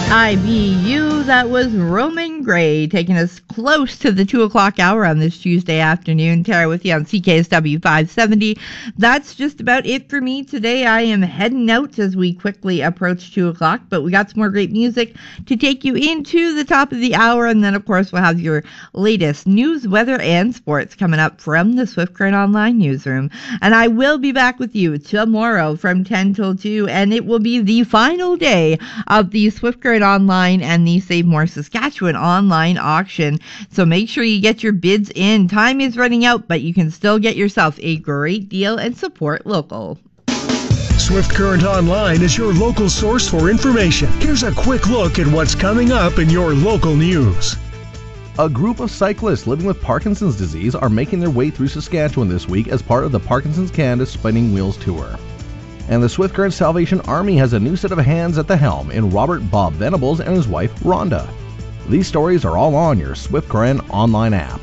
IBU, that was Roman Gray, taking us close to the 2 o'clock hour on this Tuesday afternoon. Tara with you on CKSW 570. That's just about it for me today. I am heading out as we quickly approach 2 o'clock, but we got some more great music to take you into the top of the hour, and then, of course, we'll have your latest news, weather, and sports coming up from the Swift Current Online newsroom. And I will be back with you tomorrow from 10 till 2, and it will be the final day of the Swift Current Online and the Save More Saskatchewan online auction. So make sure you get your bids in. Time is running out, but you can still get yourself a great deal and support local. Swift Current Online is your local source for information. Here's a quick look at what's coming up in your local news. A group of cyclists living with Parkinson's disease are making their way through Saskatchewan this week as part of the Parkinson's Canada Spinning Wheels Tour. And the Swift Current Salvation Army has a new set of hands at the helm in Robert Bob Venables and his wife, Rhonda. These stories are all on your Swift Current online app.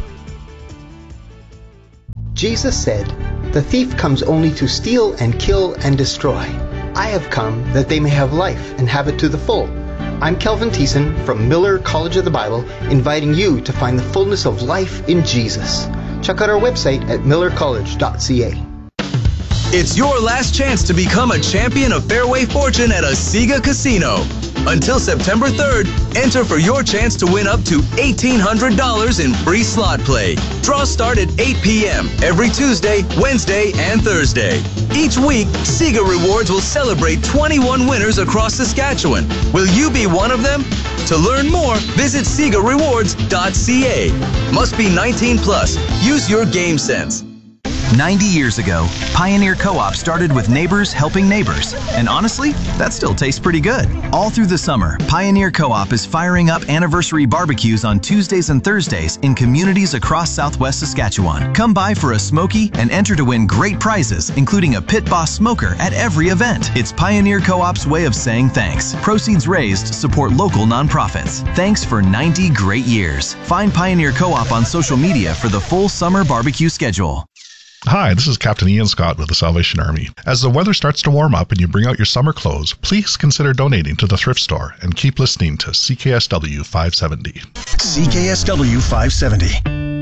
Jesus said, "The thief comes only to steal and kill and destroy. I have come that they may have life and have it to the full." I'm Kelvin Thiessen from Miller College of the Bible, inviting you to find the fullness of life in Jesus. Check out our website at millercollege.ca. It's your last chance to become a champion of Fairway Fortune at a Sega Casino. Until September 3rd, enter for your chance to win up to $1,800 in free slot play. Draws start at 8 p.m. every Tuesday, Wednesday, and Thursday. Each week, Sega Rewards will celebrate 21 winners across Saskatchewan. Will you be one of them? To learn more, visit SegaRewards.ca. Must be 19 plus. Use your game sense. 90 years ago, Pioneer Co-op started with neighbors helping neighbors. And honestly, that still tastes pretty good. All through the summer, Pioneer Co-op is firing up anniversary barbecues on Tuesdays and Thursdays in communities across Southwest Saskatchewan. Come by for a smoky and enter to win great prizes, including a Pit Boss smoker at every event. It's Pioneer Co-op's way of saying thanks. Proceeds raised support local nonprofits. Thanks for 90 great years. Find Pioneer Co-op on social media for the full summer barbecue schedule. Hi, this is Captain Ian Scott with the Salvation Army. As the weather starts to warm up and you bring out your summer clothes, please consider donating to the thrift store and keep listening to CKSW 570. CKSW 570.